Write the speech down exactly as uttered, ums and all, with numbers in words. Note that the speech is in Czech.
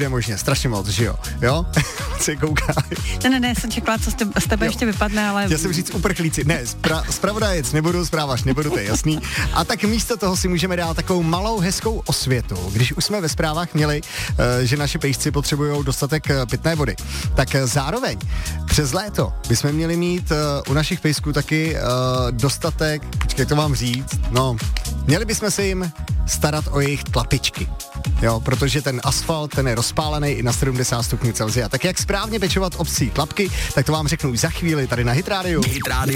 všude možně, strašně moc, že jo? Jo? Se kouká. Ne, ne, ne, jsem čekala, co z tebe, z tebe ještě vypadne, ale... Já jsem říct uprchlíci, ne, spra- zpravodajec, nebudu, zprávaš, nebudu, to je jasný. A tak místo toho si můžeme dát takovou malou hezkou osvětu. Když už jsme ve zprávách měli, že naši pejsci potřebují dostatek pitné vody, tak zároveň přes léto bychom měli mít u našich pejsků taky dostatek, počkej, jak to mám říct, no, měli bychom se jim starat o jejich tlapičky. Jo, protože ten asfalt, ten je rozpálený i na sedmdesát stupňů Celsia. Tak jak správně pečovat o psí tlapky, tak to vám řeknu už za chvíli tady na Hit Radio.